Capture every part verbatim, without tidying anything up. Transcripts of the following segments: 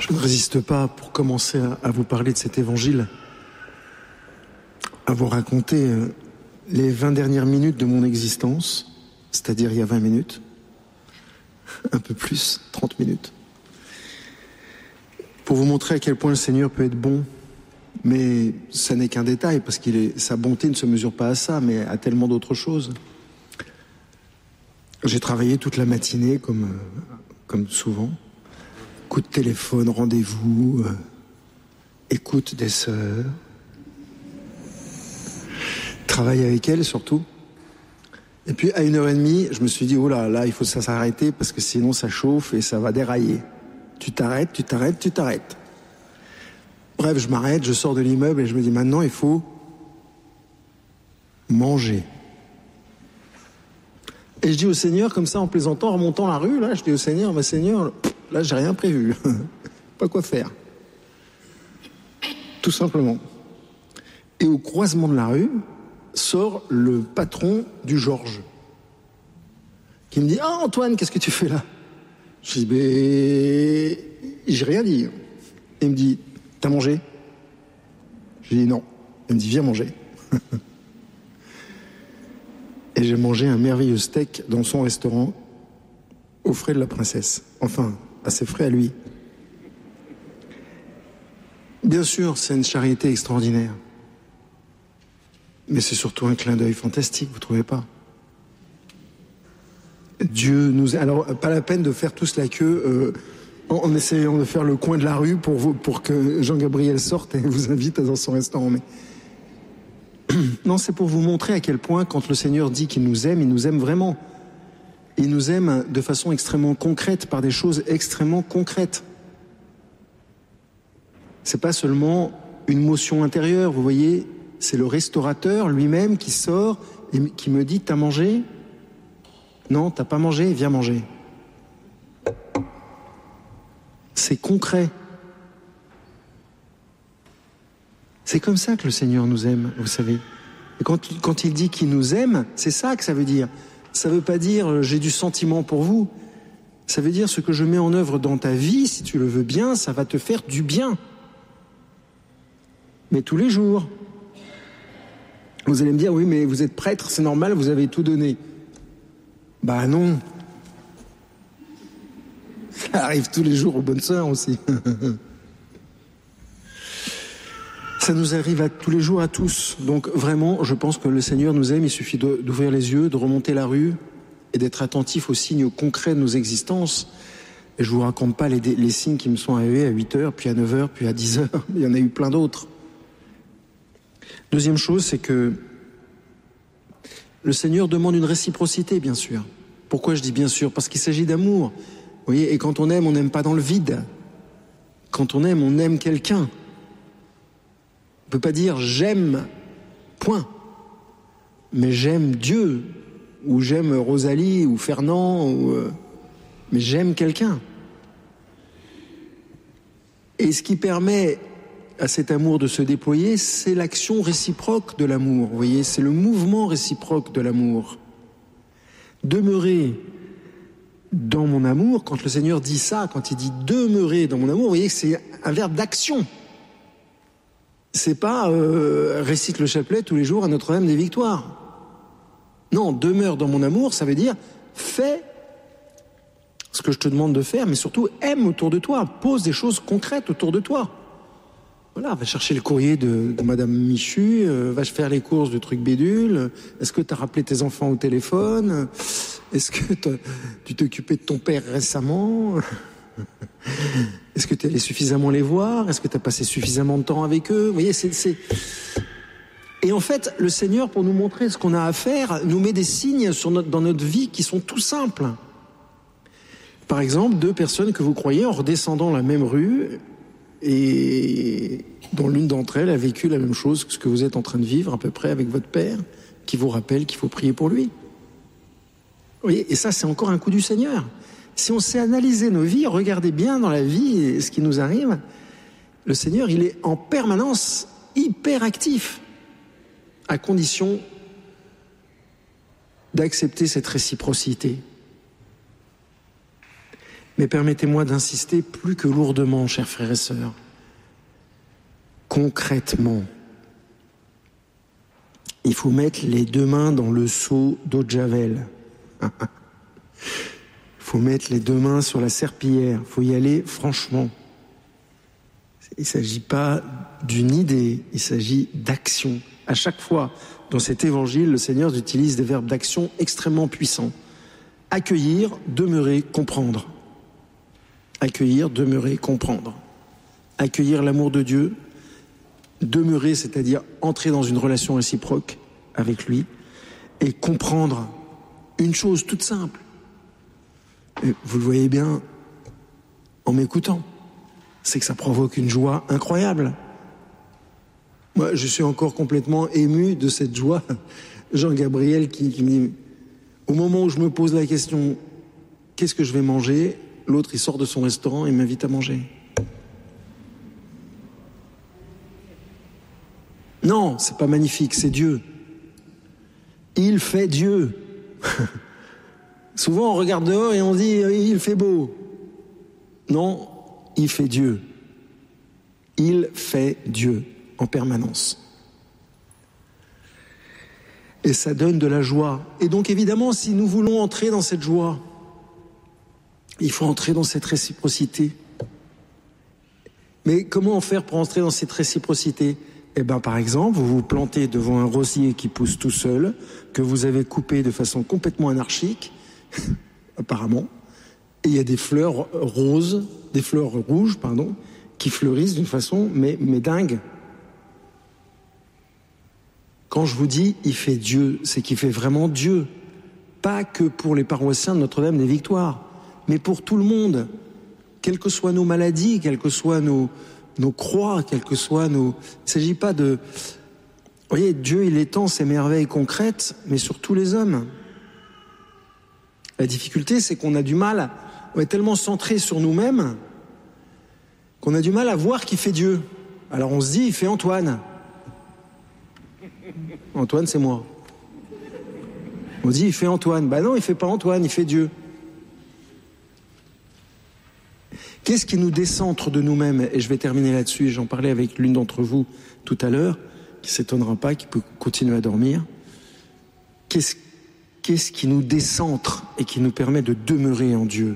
Je ne résiste pas, pour commencer à, à vous parler de cet évangile, à vous raconter euh, les vingt dernières minutes de mon existence, c'est-à-dire il y a vingt minutes, un peu plus, trente minutes, pour vous montrer à quel point le Seigneur peut être bon. Mais ça n'est qu'un détail, parce qu'il est, sa bonté ne se mesure pas à ça, mais à tellement d'autres choses. J'ai travaillé toute la matinée, comme, euh, comme souvent. Coup de téléphone, rendez-vous, euh, écoute des sœurs. Travail avec elles, surtout. Et puis, à une heure et demie, je me suis dit, oh là, là, il faut ça s'arrêter, parce que sinon ça chauffe et ça va dérailler. Tu t'arrêtes, tu t'arrêtes, tu t'arrêtes. Bref, je m'arrête, je sors de l'immeuble et je me dis maintenant il faut manger. Et je dis au Seigneur, comme ça en plaisantant, en remontant la rue, là, je dis au Seigneur, bah Seigneur, là j'ai rien prévu, pas quoi faire. Tout simplement. Et au croisement de la rue, sort le patron du Georges, qui me dit, ah oh, Antoine, qu'est-ce que tu fais là? Je dis, ben, j'ai rien dit. Il me dit, t'as mangé? J'ai dit non. Il me dit, viens manger. Et j'ai mangé un merveilleux steak dans son restaurant, aux frais de la princesse. Enfin, à ses frais à lui. Bien sûr, c'est une charité extraordinaire. Mais c'est surtout un clin d'œil fantastique, vous trouvez pas? Dieu nous... Alors, pas la peine de faire tous la queue... Euh, en essayant de faire le coin de la rue pour, vous, pour que Jean-Gabriel sorte et vous invite dans son restaurant. Mais... non, c'est pour vous montrer à quel point, quand le Seigneur dit qu'il nous aime, il nous aime vraiment. Il nous aime de façon extrêmement concrète, par des choses extrêmement concrètes. C'est pas seulement une motion intérieure, vous voyez, c'est le restaurateur lui-même qui sort et qui me dit « T'as mangé ? Non, t'as pas mangé ? Viens manger. » C'est concret. C'est comme ça que le Seigneur nous aime, vous savez. Et quand, quand il dit qu'il nous aime, c'est ça que ça veut dire. Ça ne veut pas dire « j'ai du sentiment pour vous ». Ça veut dire ce que je mets en œuvre dans ta vie, si tu le veux bien, ça va te faire du bien. Mais tous les jours. Vous allez me dire « oui, mais vous êtes prêtre, c'est normal, vous avez tout donné ». Bah non. Ça arrive tous les jours aux bonnes sœurs aussi. Ça nous arrive à tous les jours à tous. Donc vraiment, je pense que le Seigneur nous aime. Il suffit de, d'ouvrir les yeux, de remonter la rue et d'être attentif aux signes concrets de nos existences. Et je vous raconte pas les, les signes qui me sont arrivés à huit heures, puis à neuf heures, puis à dix heures. Il y en a eu plein d'autres. Deuxième chose, c'est que le Seigneur demande une réciprocité, bien sûr. Pourquoi je dis bien sûr? Parce qu'il s'agit d'amour. Vous voyez, et quand on aime, on n'aime pas dans le vide. Quand on aime, on aime quelqu'un. On ne peut pas dire j'aime, point. Mais j'aime Dieu, ou j'aime Rosalie, ou Fernand, ou, euh, mais j'aime quelqu'un. Et ce qui permet à cet amour de se déployer, c'est l'action réciproque de l'amour. Vous voyez, c'est le mouvement réciproque de l'amour. Demeurer dans mon amour, quand le Seigneur dit ça, quand il dit demeurer dans mon amour, vous voyez que c'est un verbe d'action. C'est pas euh, récite le chapelet tous les jours à Notre-Dame des Victoires. Non, demeure dans mon amour, ça veut dire fais ce que je te demande de faire, mais surtout aime autour de toi, pose des choses concrètes autour de toi. Voilà, va chercher le courrier de, de Madame Michu, euh, va faire les courses de trucs bédules. Est-ce que tu as rappelé tes enfants au téléphone? Est-ce que tu t'es occupé de ton père récemment? Est-ce que tu es allé suffisamment les voir? Est-ce que tu as passé suffisamment de temps avec eux? Vous voyez, c'est, c'est... Et en fait, le Seigneur, pour nous montrer ce qu'on a à faire, nous met des signes sur notre, dans notre vie qui sont tout simples. Par exemple, deux personnes que vous croyez en redescendant la même rue et dont l'une d'entre elles a vécu la même chose que ce que vous êtes en train de vivre à peu près avec votre père, qui vous rappelle qu'il faut prier pour lui. Vous voyez, et ça, c'est encore un coup du Seigneur. Si on sait analyser nos vies, regardez bien dans la vie et ce qui nous arrive, le Seigneur, il est en permanence hyper actif, à condition d'accepter cette réciprocité. Mais permettez-moi d'insister plus que lourdement, chers frères et sœurs, concrètement, il faut mettre les deux mains dans le seau d'eau de Javel. Il faut mettre les deux mains sur la serpillière. Il faut y aller franchement. Il ne s'agit pas d'une idée, il s'agit d'action. À chaque fois, dans cet évangile, le Seigneur utilise des verbes d'action extrêmement puissants. Accueillir, demeurer, comprendre. Accueillir, demeurer, comprendre. Accueillir l'amour de Dieu, demeurer, c'est-à-dire entrer dans une relation réciproque avec lui, et comprendre une chose toute simple. Et vous le voyez bien en m'écoutant, c'est que ça provoque une joie incroyable. Moi, je suis encore complètement ému de cette joie. Jean-Gabriel qui, qui me dit, au moment où je me pose la question, qu'est-ce que je vais manger? L'autre, il sort de son restaurant et m'invite à manger. Non, c'est pas magnifique, c'est Dieu. Il fait Dieu. Souvent, on regarde dehors et on dit, il fait beau. Non, il fait Dieu. Il fait Dieu en permanence. Et ça donne de la joie. Et donc, évidemment, si nous voulons entrer dans cette joie, il faut entrer dans cette réciprocité. Mais comment faire pour entrer dans cette réciprocité? Eh bien, par exemple, vous vous plantez devant un rosier qui pousse tout seul, que vous avez coupé de façon complètement anarchique, apparemment, et il y a des fleurs roses, des fleurs rouges, pardon, qui fleurissent d'une façon, mais, mais dingue. Quand je vous dis « il fait Dieu », c'est qu'il fait vraiment Dieu. Pas que pour les paroissiens de Notre-Dame des Victoires, mais pour tout le monde. Quelles que soient nos maladies, quelles que soient nos... nos croix, quelles que soient nos... Il ne s'agit pas de... Vous voyez, Dieu, il étend ses merveilles concrètes, mais sur tous les hommes. La difficulté, c'est qu'on a du mal, on est tellement centré sur nous-mêmes, qu'on a du mal à voir qui fait Dieu. Alors on se dit, il fait Antoine. Antoine, c'est moi. On dit, il fait Antoine. Ben non, il ne fait pas Antoine, il fait Dieu. Qu'est-ce qui nous décentre de nous-mêmes? Et je vais terminer là-dessus, j'en parlais avec l'une d'entre vous tout à l'heure, qui ne s'étonnera pas, qui peut continuer à dormir. Qu'est-ce, qu'est-ce qui nous décentre et qui nous permet de demeurer en Dieu?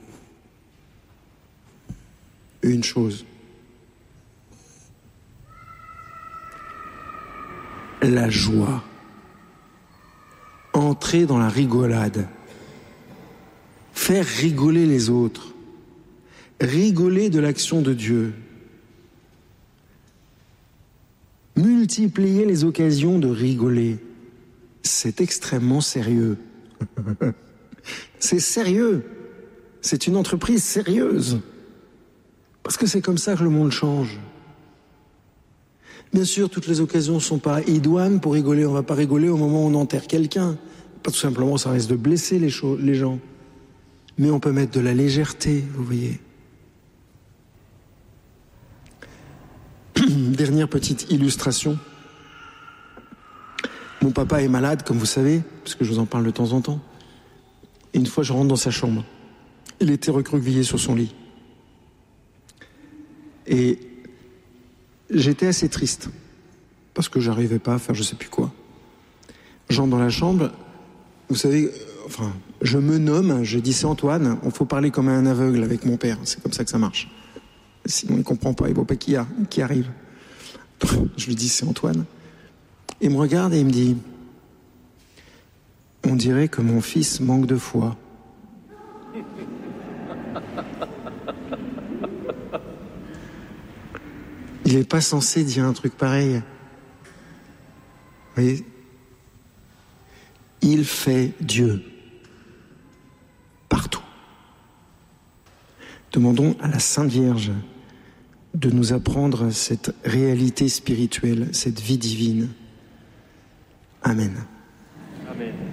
Une chose. La joie. Entrer dans la rigolade. Faire rigoler les autres. Rigoler de l'action de Dieu. Multiplier les occasions de rigoler. C'est extrêmement sérieux. C'est sérieux. C'est une entreprise sérieuse. Parce que c'est comme ça que le monde change. Bien sûr, toutes les occasions ne sont pas idoines pour rigoler. On ne va pas rigoler au moment où on enterre quelqu'un. Pas tout simplement, ça risque de blesser les, cho- les gens. Mais on peut mettre de la légèreté, vous voyez. Dernière petite illustration. Mon papa est malade, comme vous savez, parce que je vous en parle de temps en temps. Et une fois, je rentre dans sa chambre. Il était recroquevillé sur son lit. Et j'étais assez triste, parce que j'arrivais pas à faire je sais plus quoi. J'entre dans la chambre, vous savez, enfin, je me nomme, je dis c'est Antoine, il faut parler comme un aveugle avec mon père, c'est comme ça que ça marche. Sinon il comprend pas, il voit pas qui, a, qui arrive. Je lui dis c'est Antoine. Il me regarde et il me dit, on dirait que mon fils manque de foi. Il n'est pas censé dire un truc pareil. Vous voyez ? Il fait Dieu. Partout. Demandons à la Sainte Vierge de nous apprendre cette réalité spirituelle, cette vie divine. Amen. Amen.